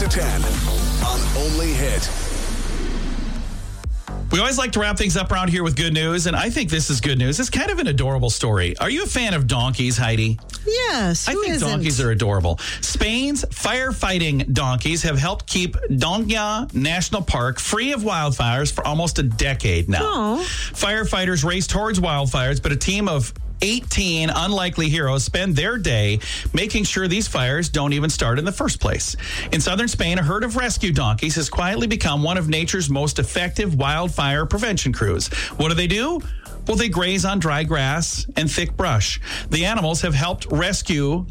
10 on Only Hit. We always like to wrap things up around here with good news, and I think this is good news. It's kind of an adorable story. Are you a fan of donkeys, Heidi? Yes, I think donkeys are adorable. Spain's firefighting donkeys have helped keep Doña National Park free of wildfires for almost a decade now. Oh. Firefighters race towards wildfires, but a team of 18 unlikely heroes spend their day making sure these fires don't even start in the first place. In southern Spain, a herd of rescue donkeys has quietly become one of nature's most effective wildfire prevention crews. What do? Well, they graze on dry grass and thick brush. The animals have helped reduce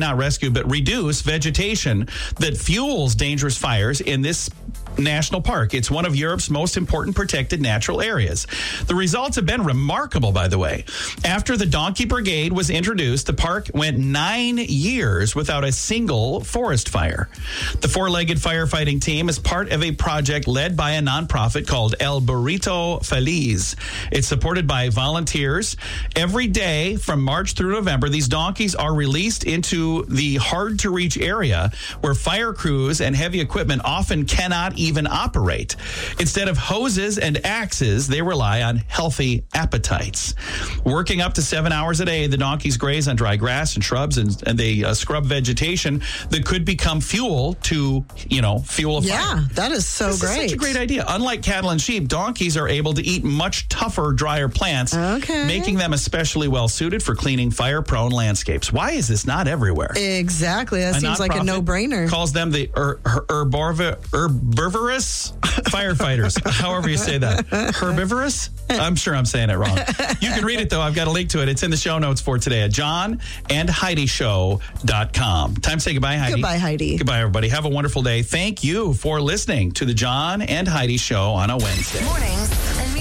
vegetation that fuels dangerous fires in this national park. It's one of Europe's most important protected natural areas. The results have been remarkable, by the way. After the Donkey Brigade was introduced, the park went 9 years without a single forest fire. The four-legged firefighting team is part of a project led by a nonprofit called El Burrito Feliz. It's supported by volunteers. Every day from March through November, these donkeys are released into the hard-to-reach area where fire crews and heavy equipment often cannot even operate. Instead of hoses and axes, they rely on healthy appetites. Working up to 7 hours a day, the donkeys graze on dry grass and shrubs, and they scrub vegetation that could become fuel to, fuel a fire. Yeah, that is so This great. is such a great idea. Unlike cattle and sheep, donkeys are able to eat much tougher, drier plants, making them especially well suited for cleaning fire-prone landscapes. Why is this not everywhere? Exactly. That seems like a no-brainer. Calls them the herbivorous firefighters, however you say that. Herbivorous? I'm sure I'm saying it wrong. You can read it, though. I've got a link to it. It's in the show notes for today at johnandheidishow.com. Time to say goodbye, Heidi. Goodbye, Heidi. Goodbye, everybody. Have a wonderful day. Thank you for listening to the John and Heidi Show on a Wednesday. Mornings